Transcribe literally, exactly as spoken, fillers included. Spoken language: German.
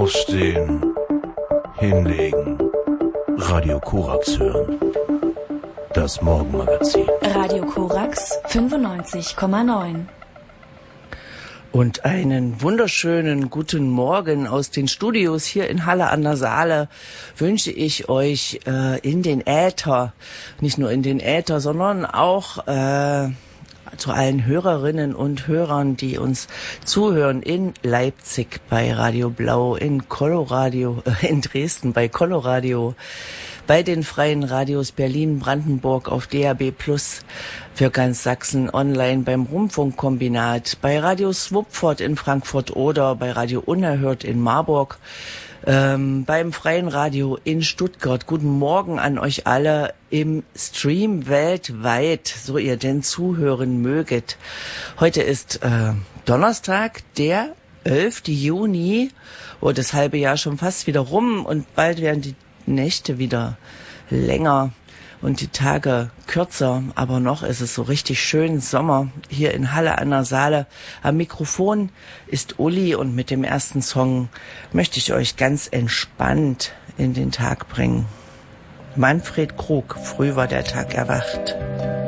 Aufstehen, hinlegen, Radio Korax hören. Das Morgenmagazin. Radio Korax fünfundneunzig Komma neun. Und einen wunderschönen guten Morgen aus den Studios hier in Halle an der Saale wünsche ich euch äh, in den Äther, nicht nur in den Äther, sondern auch äh, zu allen Hörerinnen und Hörern, die uns zuhören in Leipzig bei Radio Blau, in Coloradio, äh, in Dresden bei Coloradio, bei den freien Radios Berlin, Brandenburg auf D A B Plus für ganz Sachsen, online beim Rundfunkkombinat, bei Radio Swupford in Frankfurt oder bei Radio Unerhört in Marburg, ähm, beim freien Radio in Stuttgart. Guten Morgen an euch alle im Stream weltweit, so ihr denn zuhören möget. Heute ist äh, Donnerstag, der elften Juni, oh, das halbe Jahr schon fast wieder rum und bald werden die Nächte wieder länger und die Tage kürzer, aber noch ist es so richtig schön Sommer hier in Halle an der Saale. Am Mikrofon ist Uli und mit dem ersten Song möchte ich euch ganz entspannt in den Tag bringen. Manfred Krug, früh war der Tag erwacht.